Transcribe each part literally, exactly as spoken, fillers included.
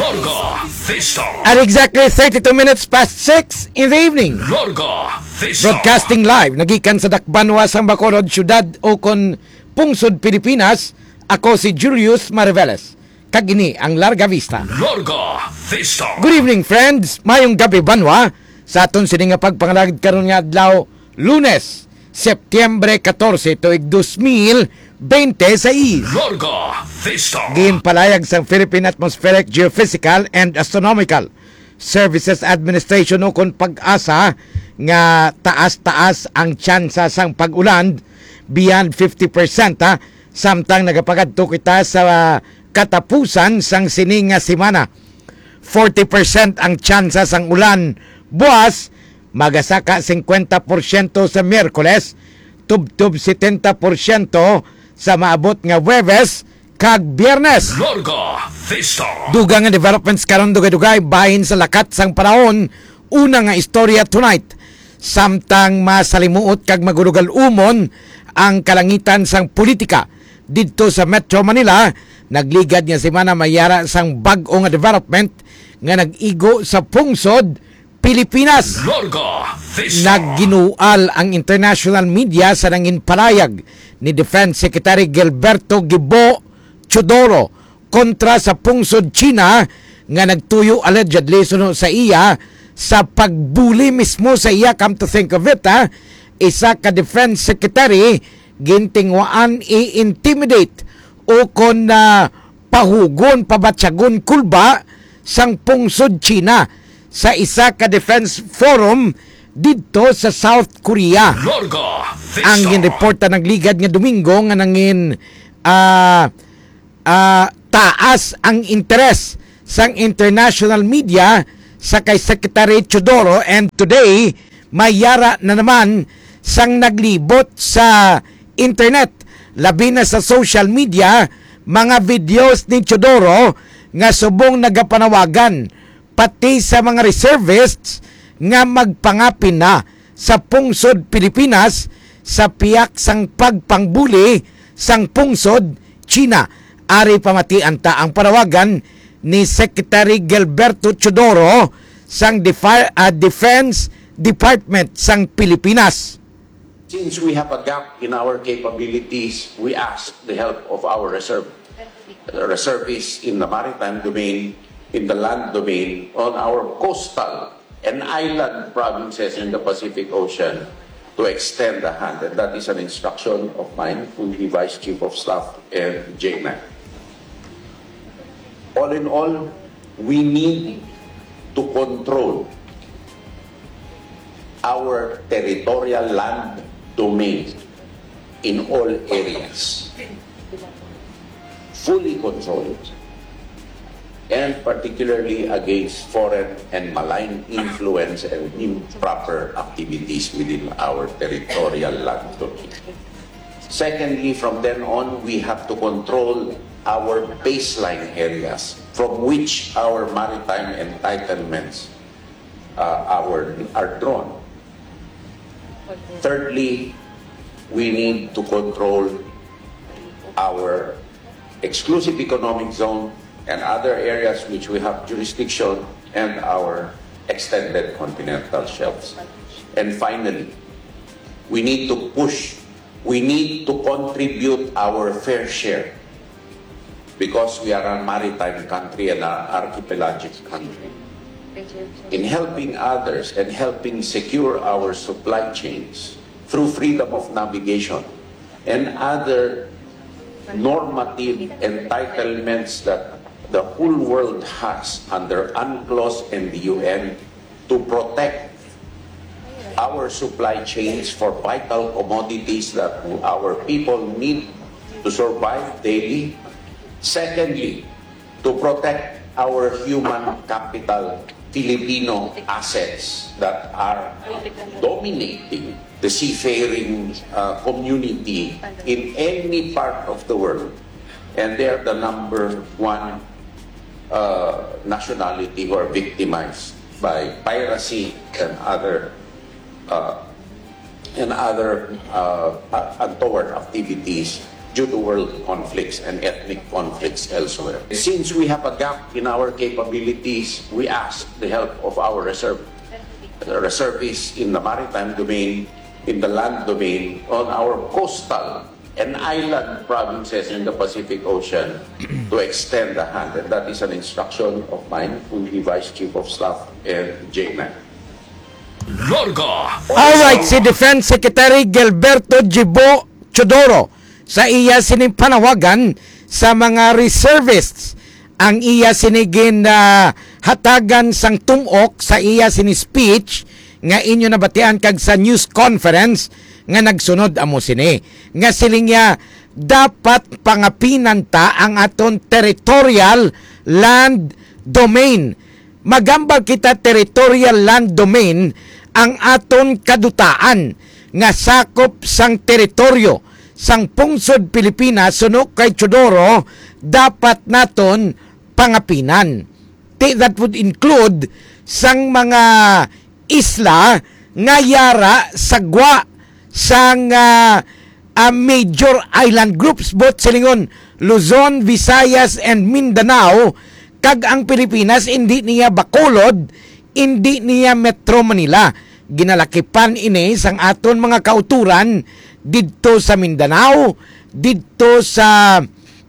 Larga Vista. At exactly thirty-two minutes past six in the evening. Larga Vista. Broadcasting live, nagikan sa Dakbanwa, Sang Bacolod, Syudad Ocon, Pungsod, Pilipinas. Ako si Julius Mariveles. Kagini ang Larga Vista. Larga Vista. Good evening, friends. Mayong gabi, Banwa. Sa aton sini nga pagpangalagid karon nga adlaw, Lunes, Setyembre fourteen, tuig twenty twenty-six. Larga Vista. Ginpalayag sa Philippine Atmospheric, Geophysical and Astronomical Services Administration o kung pag-asa nga taas-taas ang tsansa sang pag-ulan beyond fifty percent ha, samtang nagapagadto kita sa uh, katapusan sang sining nga semana. forty percent ang tsansa sang ulan buwas, magasaka fifty percent sa Miyerkules, tubtub seventy percent sa maabot nga Huwebes kag Biyernes. Larga Vista. Dugang nga developments karon dugay-dugay bahin sa lakat sang panahon. Una nga istorya tonight, samtang masalimuot kag magulugal umon ang kalangitan sang politika didto sa Metro Manila. Nagligad nga semana mayara sang bag-o nga development nga nag-igo sa Pungsod, Pilipinas. Larga Vista. Nagginual ang international media sa nangin palayag ni Defense Secretary Gilberto Gibo Chodoro kontra sa Pungsod, China nga nagtuyo allegedly suno sa iya sa pagbuli mismo sa iya. Come to think of it, ha? Isa ka Defense Secretary gintingwaan i-intimidate o kon na uh, pahugon, pabatsagon, kulba sang Pungsod, China sa isa ka defense forum dito sa South Korea. Larga Vista. Ang ginreporta ng ligad nga Domingo nga nangin uh, uh, taas ang interes sang international media sa kay Secretary Chodoro, and today mayara na naman sang naglibot sa internet, labi na sa social media, mga videos ni Chodoro nga subong nagapanawagan pati sa mga reservists nga magpangapin na sa Pungsod, Pilipinas sa piyak sang pagpangbuli sang Pungsod, China. Ari pamatian ta ang panawagan ni Secretary Gilberto Chodoro sang Defi- uh, Defense Department sang Pilipinas. Since we have a gap in our capabilities, we ask the help of our reserve, uh, reservists in the maritime domain, in the land domain, on our coastal and island provinces in the Pacific Ocean to extend a hand. And that is an instruction of mine, who is the Vice Chief of Staff and J M A C. All in all, we need to control our territorial land domain in all areas. Fully controlled. And particularly against foreign and malign influence and improper activities within our territorial land domain. Secondly, from then on, we have to control our baseline areas from which our maritime entitlements uh, our, are drawn. Thirdly, we need to control our exclusive economic zone and other areas which we have jurisdiction, and our extended continental shelves. And finally, we need to push, we need to contribute our fair share, because we are a maritime country and an archipelagic country, in helping others and helping secure our supply chains through freedom of navigation and other normative entitlements that the whole world has under UNCLOS and the U N to protect our supply chains for vital commodities that our people need to survive daily. Secondly, to protect our human capital, Filipino assets that are dominating the seafaring uh, community in any part of the world. And they're the number one uh, nationality who are victimized by piracy and other uh, and other uh, untoward activities due to world conflicts and ethnic conflicts elsewhere. Since we have a gap in our capabilities, we ask the help of our reserve, reservists in the maritime domain, in the land domain, on our coastal and island provinces in the Pacific Ocean to extend a hand. And that is an instruction of mine to the Vice Chief of Staff and J N A C. Larga! Alright, si Defense Secretary Gilberto Gibo Chodoro sa iya sining panawagan sa mga reservists. Ang iya sinigin na uh, hatagan sang tumok sa iya sini speech nga inyo nabatian kag sa news conference nga nagsunod amo sini. Nga siling niya dapat pangapinan ta ang aton territorial land domain. Magambal kita territorial land domain ang aton kadutaan nga sakop sang teritoryo sang pungsod Pilipinas suno kay Chodoro dapat naton pangapinan. That would include sang mga isla nga yara sagwa sang uh, uh, major island groups both silingon Luzon, Visayas and Mindanao. Kag ang Pilipinas hindi niya Bacolod, hindi niya Metro Manila. Ginalakipan ini sang aton mga kauturan didto sa Mindanao, didto sa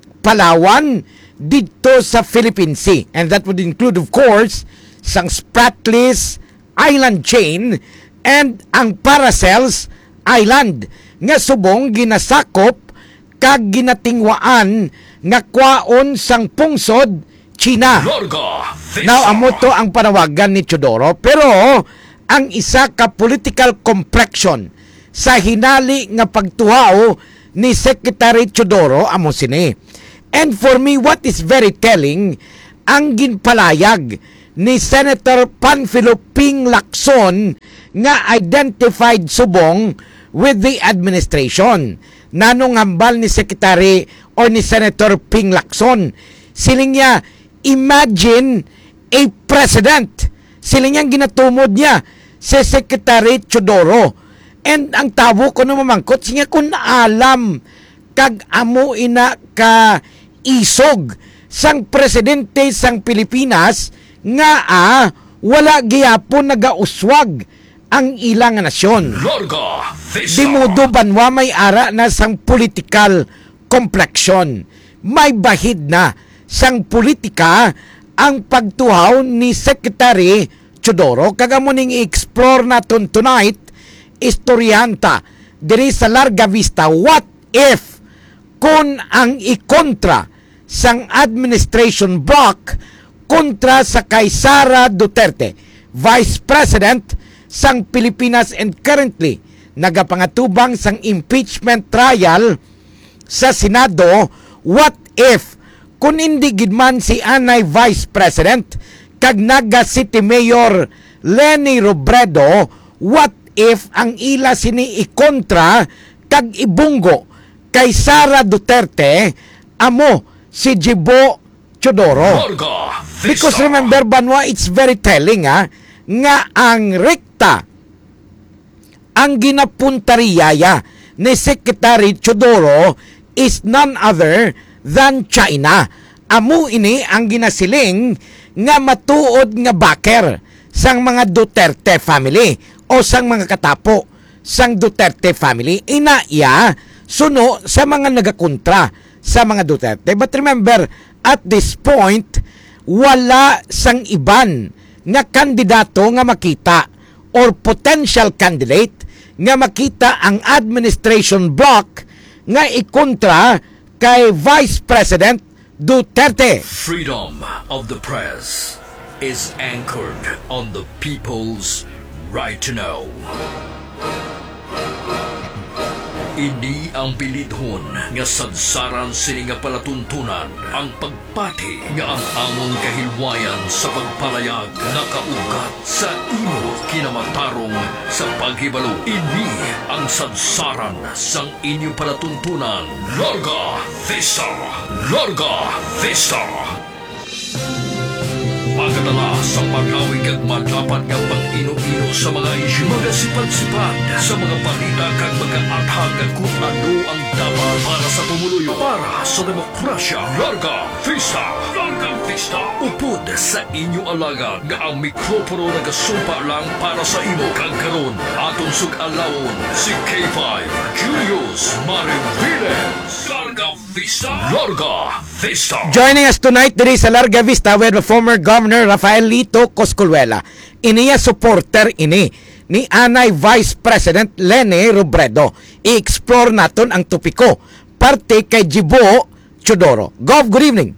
Palawan, didto sa Philippine Sea. And that would include of course sang Spratlys Island Chain and ang Paracels Island nga subong ginasakop kag ginatingwaan nga kwaon sang pungsod China. Larga! Now, amo to ang panawagan ni Chodoro, pero ang isa ka political complexion sa hinali nga pagtuhao ni Secretary Chodoro amo sini. And for me, what is very telling, ang ginpalayag ni Senator Panfilo Ping Lacson nga identified subong with the administration. Nanong hambal ni Secretary or ni Senator Ping Lacson, siling niya, imagine a president. Siling niyang ginatumod niya si Secretary Chodoro. And ang tawo ko na mamangkot, siya kung alam kag amo ina ka isog sang presidente sang Pilipinas nga ah, wala giyapon nagauswag ang ilang nasyon. Larga! Di modo banwa may ara na sang political complexion. May bahid na sang politika ang pagtuhaw ni Secretary Chodoro. Kagamo ning i-explore naton tonight, istoryanta diri sa Larga Vista, what if kung ang ikontra sang administration block kontra sa kay Sara Duterte, Vice President sang Pilipinas and currently nagapangatubang sang impeachment trial sa Senado. What if kung hindi gidman si anay Vice President kag naga City Mayor Leni Robredo, what if ang ila sini ikontra kag ibunggo kay Sara Duterte amo si Gibo Chodoro? Larga! Because remember Banwa, it's very telling ha, nga ang rekta ang ginapuntariyaya ni Secretary Chodoro is none other than China. Amo ini ang ginasiling nga matuod nga backer sang mga Duterte family o sang mga katapo sang Duterte family. Ina iya suno sa mga nagakontra sa mga Duterte. But remember, at this point, wala sang iban nga kandidato nga makita or potential candidate nga makita ang administration block nga ikontra kay Vice President Duterte. Freedom of the press is anchored on the people's right to know. Ini ang bilidhon nga sadsaran sini nga palatuntunan ang pagpati nga ang among kahilwayan sa pagpalayag nakaugat sa imo kinamatarong sa paghibalo. Ini ang sadsaran sang inyong palatuntunan. Larga Vista! Larga Vista! Magadala sa pag-awig at madapat nga pag-ino-ino sa mga isyu. Mga sipad-sipad sa mga balita kag mga athag kung ano ang dapat para sa pumuluyo. Para sa demokrasya. Larga Vista! Larga Vista! Upod sa inyo alaga nga ang mikropono nagasumpa lang para sa imo. Kag karon atong sug-alawon si K five Julius Mariviles. Larga Vista! Larga Vista! Joining us tonight diri sa Larga Vista with the former Governor Rafael Lito Coscolluela. Iniya supporter ini ni Anay Vice President Lene Robredo. I-explore naton ang topiko parte kay Jibo Chodoro. Gov, good evening.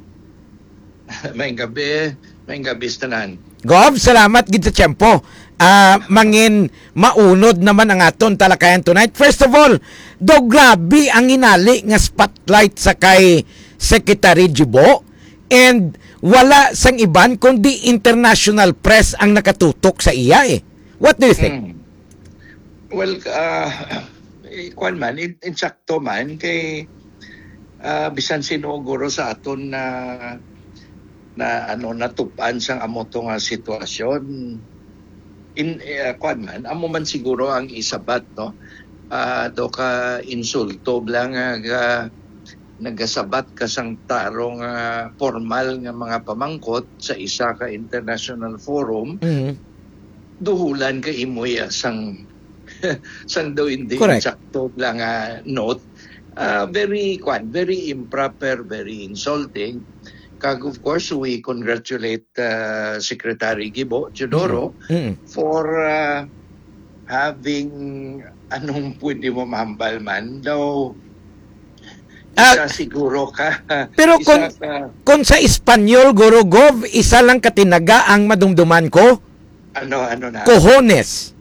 May gabi, may gabi tanan. Gov, salamat gid sa tiyempo. Ah, mangin maunod naman ang aton talakayan tonight. First of all, do grabe ang inali nga spotlight sa kay Secretary Jibo and wala sang iban kundi international press ang nakatutok sa iya eh. What do you think? Hmm. Well, uh, kwan man, in, insakto man kay uh, bisan sinuguro sa aton na na ano natupan sang amo to nga sitwasyon. In uh, kwan man, amo man siguro ang isabat no. Uh, do ka insulto lang nga nagasabat ka sang tarong uh, formal nga mga pamangkot sa isa ka international forum. Mm-hmm. Duhulan ka imoy sang sang daw hindi Correct. sakto lang uh, note. Uh, very kwan, very improper, very insulting. Kag of course we congratulate uh, Secretary Gibo Chodoro Mm-hmm. for uh, having anong pwede mo mahambal man daw. Isa Ah, siguro ka. pero isa kung, ka, kung sa Espanyol, Guru Gov, isa lang katinaga ang madumduman ko, ano ano na. cojones.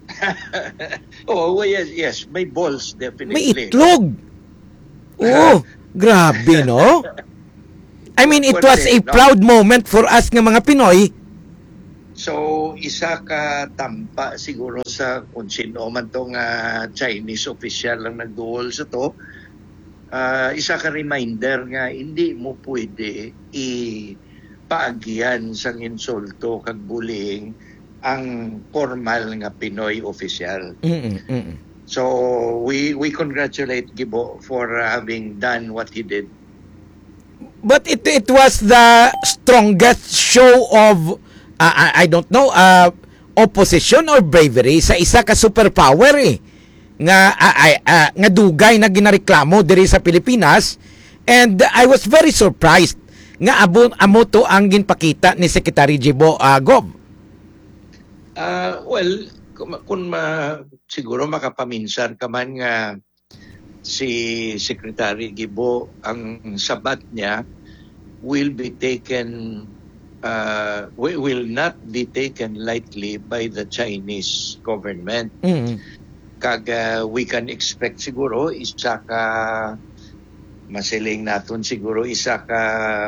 Oh, well, yes, yes, may balls definitely. May itlog. Oh, grabe, no? I mean, it was a proud moment for us nga mga Pinoy. So, isa ka tampa siguro sa kung sino man tong uh, Chinese official lang nagduol sa to. Uh, isa ka reminder nga hindi mo pwede ipaagyan sang insulto kag bullying ang formal nga Pinoy official. Mm-mm, mm-mm. So we we congratulate Gibo for having done what he did. But it it was the strongest show of uh, I, I don't know uh, opposition or bravery sa isa ka superpower eh nga uh, uh, uh, nga dugay na ginareklamo diri sa Pilipinas, and I was very surprised nga abo amo to ang ginpakita ni Secretary Jibo uh, Gov. Uh, well, kung, kung ma, siguro makapaminsan ka man nga si Secretary Gibo ang sabat niya will be taken uh, will not be taken lightly by the Chinese government. Mm. Kag uh, we can expect siguro isa ka masiling naton siguro isa ka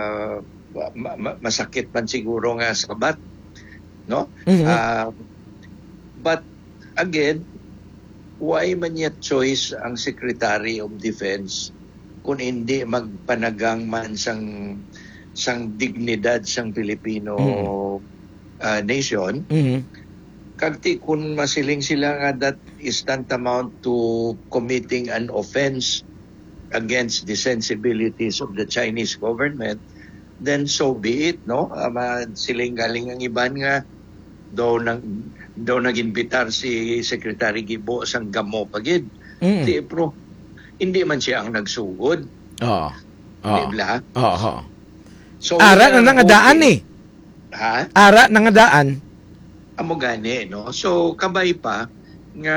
ma- ma- masakit man siguro nga sabat, no? Mm-hmm. Uh, but again, why man niya choice ang Secretary of Defense kung hindi magpanagang man sang sang dignidad sang Filipino mm-hmm. uh, nation? Mm-hmm. Kagti kung masiling sila nga that is tantamount to committing an offense against the sensibilities of the Chinese government, then so be it, no? Ama siling galing ang iban nga daw nang daw nag-imbitar si Secretary Gibo sang gamo pagid. Mm. Di pro hindi man siya ang nagsugod. Oo. Oo. Dibla? Oo. So Ara uh, na nga daan okay. eh. Ha? Ara na nga daan. Amo gani, no? So kabay pa nga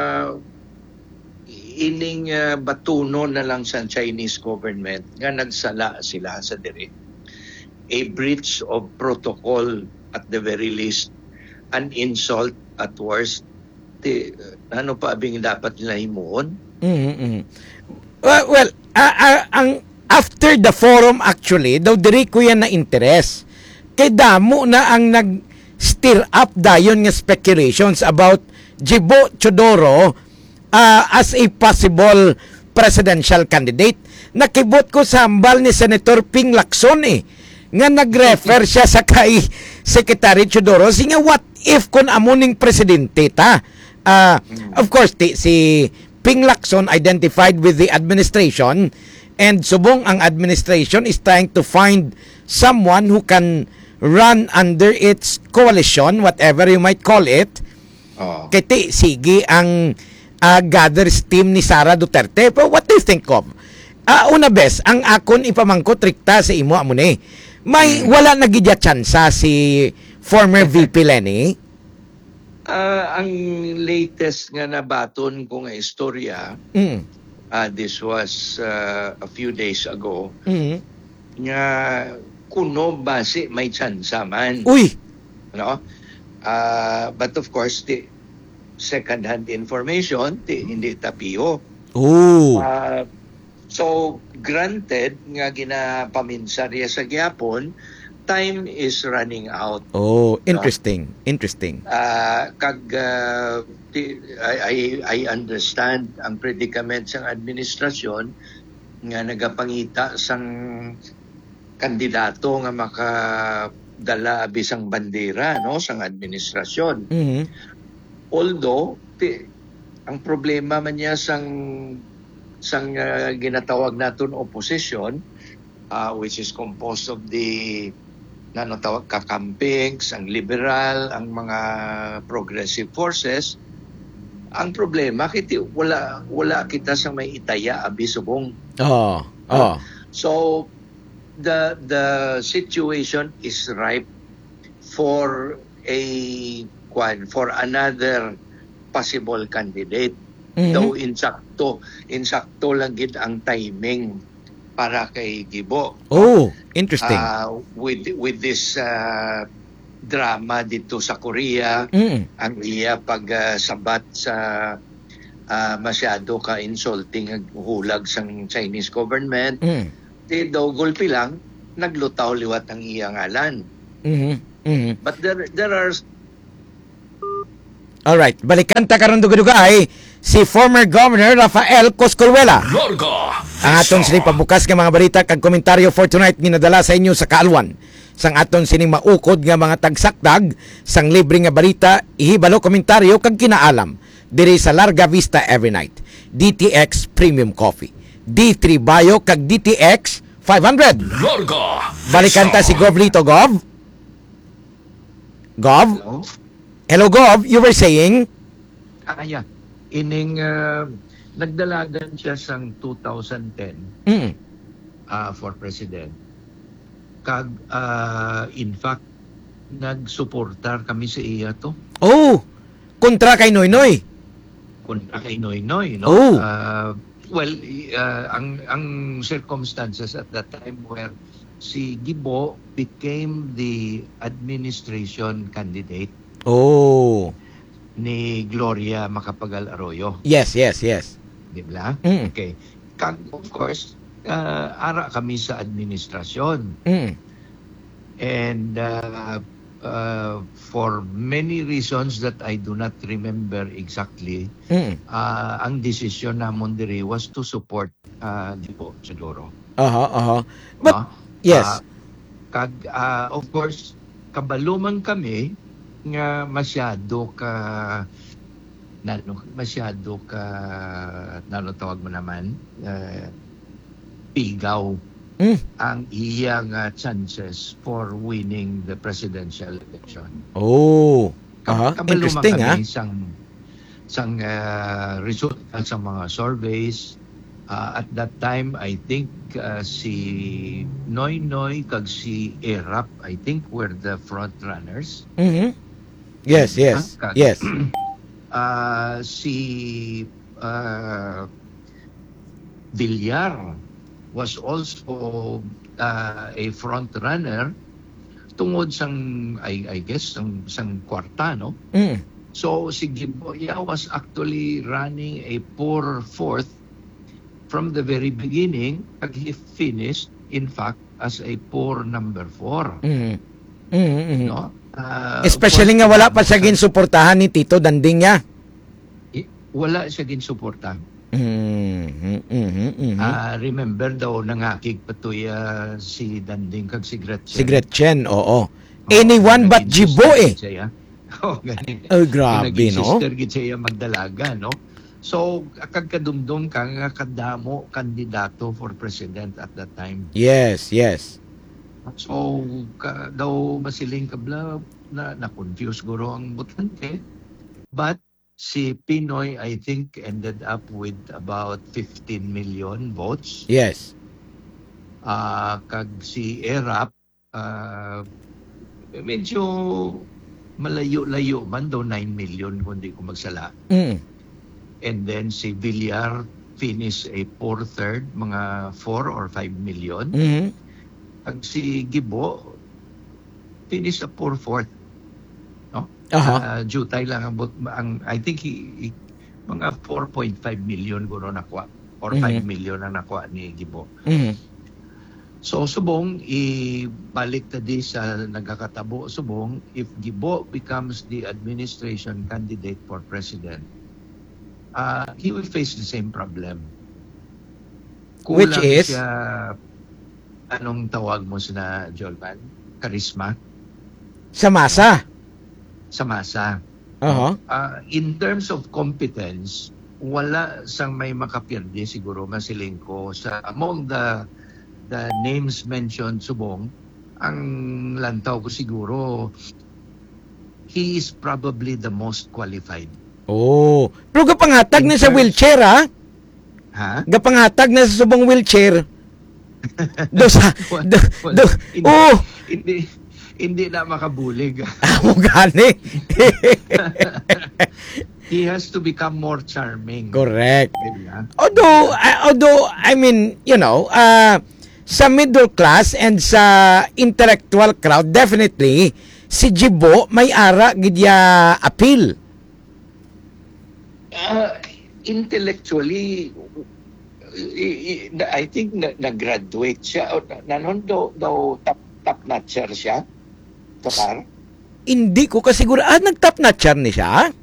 ining uh, batuno na lang sa Chinese government nga nagsala sila sa diri. A breach of protocol at the very least, an insult at worst. Di, ano pa abing dapat nila himuon? Mm-hmm. Well, well uh, uh, ang after the forum actually, daw diri ko yan na interest. Kay damo na ang nag stir up dayon nga speculations about Jibo Chodoro uh, as a possible presidential candidate. Nakibot ko sa hambal ni Senator Ping Lacson eh, nga nag-refer siya sa kay Secretary Teodoro singa what if kun amuning presidente ta. Uh, of course ti, si Ping Lacson identified with the administration and subong ang administration is trying to find someone who can run under its coalition, whatever you might call it. Oh. Kiti sige ang uh, gathers team ni Sara Duterte. But what do you think of? Uh, una bes, ang akon ipamangkot rikta sa imo amo ni. May wala nagidya tsansa si former V P Lenny. Ah, ang latest nga nabaton ko nga istorya, Mm. ah, this was ah, a few days ago, Mm. nga kuno base may tsansa man. Uy. No? Ah, but of course, the second-hand information, di, hindi tapiyo. Oh. Ah, so, granted nga ginapaminsarya sa gyapon, time is running out. Oh, interesting. Interesting. Ah, kag ah, di- I, I I understand ang predicament sang administrasyon nga nagapangita sang kandidato nga makadala bisang bandera no sang administrasyon. Mhm. Although ti, ang problema man niya sang sang ah, ginatawag naton opposition, ah, which is composed of the na natawag kakampings, ang liberal, ang mga progressive forces. Ang problema kiti wala wala kita sa may itaya abi subong. Oh. Oh. So the the situation is ripe for a kwan for another possible candidate. Mhm. Though insakto insakto lang gid ang timing para kay Gibo. Oh, interesting. Ah, with with this ah, drama dito sa Korea, Mm. ang iya pagsabat sa ah, masyado ka insulting ang hulag sang Chinese government, Mm. di daw gulpi lang naglutaw liwat ang iya ngalan. Mhm. Mhm. But there there are All right, balikan ta karon dugay si former Governor Rafael Coscolluela. Larga. Ang aton sining pabukas nga mga balita kag komentaryo for tonight ginadala sa inyo sa kaalwan. Sang aton sining maukod nga mga tagsakdag sang libre nga balita, ihibalo komentaryo kag kinaalam diri sa Larga Vista every night. D T X Premium Coffee, D three Bio kag D T X five hundred. Larga. Balikan ta si Gov Lito. Gov. Gov. no? Hello Gov, you were saying? Ah, yeah. Ining ah, nagdalagan siya sang two thousand ten Mm. ah, for president. Kag ah, in fact nagsuportar kami sa iya to. Oh, kontra kay Noynoy. Kontra kay Noy Noy, no? Oh. Ah, well, ah, ang ang circumstances at that time where si Gibo became the administration candidate Oh. ni Gloria Macapagal Arroyo, Yes, yes, yes. di ba? Mm. Okay. Kag of course, ah, ara kami sa administrasyon. Mm. And uh, uh, for many reasons that I do not remember exactly, Mm. uh, ang desisyon namon diri was to support uh, Gibo Teodoro. Aha, aha. But no? yes. Ah, kag ah, of course kabalo man kami nga masyado ka nano masyado ka nano tawag mo naman uh, pigaw Mm. ang iyang uh, chances for winning the presidential election. Oh. Aha, Kabalo man interesting ha. kami sang sang uh, result sa mga surveys. Uh, at that time, I think uh, si Noy Noy kag si Erap, I think were the front runners. Mhm. Yes, yes. Ah, kag- Yes. Uh, si uh, Villar was also uh, a front runner tungod sang I, I guess sang sang kwarta, no? Mm. So si Giboya was actually running a poor fourth from the very beginning, and he finished in fact as a poor number four. Mhm. Mhm. mhm. No? Uh, Especially of nga course, wala pa siya ginsuportahan ni Tito Danding niya. i- wala siya ginsuporta. Mhm, mhm, mhm. Ah, remember daw nangakig patoy ah, si Danding kag si Gretchen. Si Gretchen, oo. Oh, Anyone but naging Jibo sister eh. gid siya. Oh, ganun. Ay, grabe, Naging no? sister gid siya magdalaga, no? So, kag kadumdum ka nga kadamo kandidato for president at that time. Yes, yes. So, ka, daw masiling kabla na na-confuse guro ang botante. But si Pinoy, I think, ended up with about fifteen million votes. Yes. Ah, kag si Erap, ah, medyo malayo-layo man daw nine million kung di ko magsala. Mm. And then si Villar finish a four-third, mga four or five million. Mhm. Kag si Gibo, finish a four-fourth. No? Aha. Uh, jutay lang ang, bot- ang I think he, he- mga four point five million guro nakuha or five Mhm. million ang nakuha ni Gibo. Mhm. So subong ibalik ta di sa nagkakatabo subong if Gibo becomes the administration candidate for president, uh, he will face the same problem. Which is? siya, anong tawag mo sa Jolman? Charisma Sa masa. sa masa. Aha. Uh, in terms of competence, wala sang may makapirdi siguro masiling ko sa among the the names mentioned subong, ang lantaw ko siguro he is probably the most qualified. Oh. Pero gapangatag In na sa terms- wheelchair, ha? Ha? Gapangatag na sa subong wheelchair. Do sa... Well, Do, well, do, hindi, oh! hindi, hindi na makabulig. Amo gani. He has to become more charming. Correct. Diba? Although, uh, although, I mean, you know, uh, sa middle class and sa intellectual crowd, definitely, si Jibo may ara gidya appeal. Uh, intellectually, i- i- I think na, nag-graduate siya. O, nanon daw, daw top, top notcher siya. Tokar. Hindi ko kasiguraan, nag-top notcher ni siya.